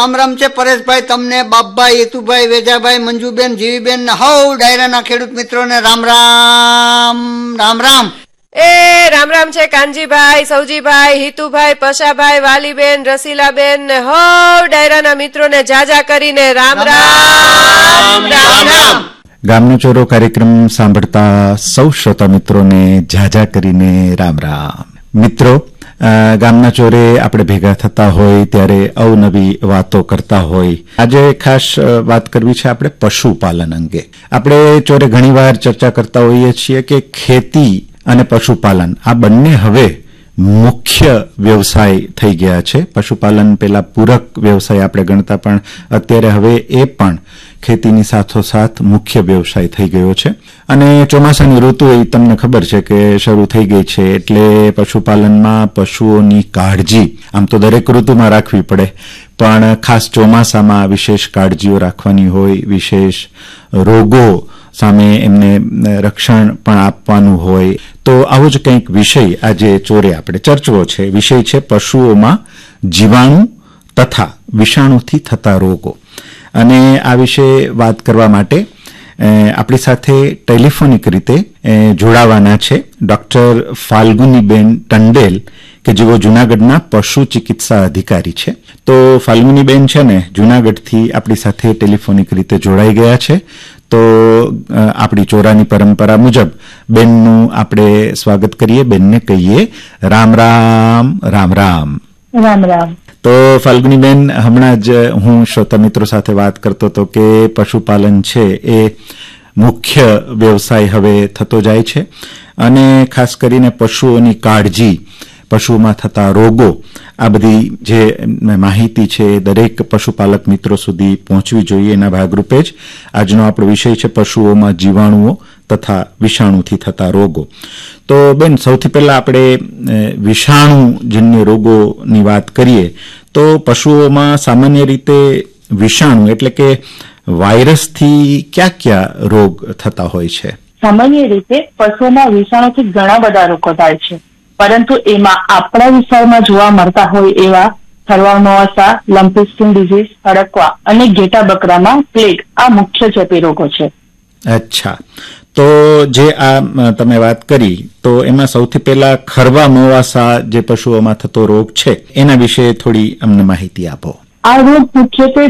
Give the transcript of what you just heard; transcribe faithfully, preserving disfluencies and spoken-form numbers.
રામ રામ છે પરેશભાઈ, તમને બાપભાઈ, હેતુભાઈ, વેજાભાઈ, મંજુબેન, જીવીબેન ને હવ ડાયરાના ખેડૂત મિત્રોને રામ રામ રામ રામ. એ રામ રામ છે કાનજીભાઈ, સૌજીભાઈ, હિતુભાઈ, પશાભાઈ, વાલીબેન, રસીલાબેન ને હવ ડાયરાના મિત્રોને જાજા કરીને રામ રામ રામ રામ. ગામનો ચોરો કાર્યક્રમ સાંભળતા સૌ શ્રોતા મિત્રોને જાજા કરીને રામ રામ. મિત્રો, ગામના ચોરે આપણે ભેગા થતા હોય ત્યારે અવનવી વાતો કરતા હોય. આજે ખાસ વાત કરવી છે આપણે પશુપાલન અંગે. આપણે ચોરે ઘણીવાર ચર્ચા કરતા હોઈએ છીએ કે ખેતી અને પશુપાલન આ બંને હવે મુખ્ય વ્યવસાય થઈ ગયા છે. પશુપાલન પેલા પૂરક વ્યવસાય આપણે ગણતા, પણ અત્યારે હવે એ પણ ખેતીની સાથોસાથ મુખ્ય વ્યવસાય થઈ ગયો છે. અને ચોમાસાની ઋતુ એ તમને ખબર છે કે શરૂ થઈ ગઈ છે, એટલે પશુપાલનમાં પશુઓની કાળજી આમ તો દરેક ઋતુમાં રાખવી પડે, પણ ખાસ ચોમાસામાં વિશેષ કાળજીઓ રાખવાની હોય, વિશેષ રોગો સામે એમને રક્ષણ પણ આપવાનું હોય. તો આવો જ કંઈક વિષય આજે ચોરે આપણે ચર્ચવો છે. વિષય છે પશુઓમાં જીવાણુ તથા વિષાણુથી થતા રોગો. અને આ વિશે વાત કરવા માટે આપણી સાથે ટેલિફોનિક રીતે જોડાવાના છે ડોક્ટર ફાલ્ગુનીબેન ટંડેલ, કે જેઓ જૂનાગઢના પશુ ચિકિત્સા અધિકારી છે. તો ફાલ્ગુનીબેન છે ને જૂનાગઢથી આપણી સાથે ટેલિફોનિક રીતે જોડાઈ ગયા છે. તો આપણી ચોરાની પરંપરા મુજબ બેનનું આપણે સ્વાગત કરીએ, બેનને કહીએ રામ રામ રામ રામ રામ રામ. તો ફાલ્ગુનીબેન, હમણાં જ હું શ્રોતા મિત્રો સાથે વાત કરતો હતો કે પશુપાલન છે એ મુખ્ય વ્યવસાય હવે થતો જાય છે, અને ખાસ કરીને પશુઓની કાળજી, પશુઓમાં થતા રોગો, આ બધી જે માહિતી છે દરેક પશુપાલક મિત્રો સુધી પહોંચવી જોઈએ. એના ભાગરૂપે જ આજનો આપણો વિષય છે પશુઓમાં જીવાણુઓ તથા વિષાણુથી થતા રોગો. તો બેન, સૌથી પહેલા આપણે વિષાણુજન્ય રોગોની વાત કરીએ તો પશુઓમાં સામાન્ય રીતે વિષાણુ એટલે કે વાયરસથી ક્યાં ક્યાં રોગ થતા હોય છે? સામાન્ય રીતે પશુઓમાં વિષાણુથી ઘણા બધા રોગો થાય છે, પરંતુ એમાં આપણા વિસ્તારમાં જોવા મળતા હોય એવા થર્વામોસા, લમ્પી સ્કિન ડિઝીઝ, હડકવા અને ઘેટા બકરામાં પ્લેગ આ મુખ્ય ચેપી રોગો છે. અચ્છા, તો જે આ તમે વાત કરી તો એમાં સૌથી પહેલા ખરવા મોવાસા જે પશુઓમાં થતો રોગ છે એના વિશે થોડી અમને માહિતી આપો. આ રોગ મુખ્યત્વે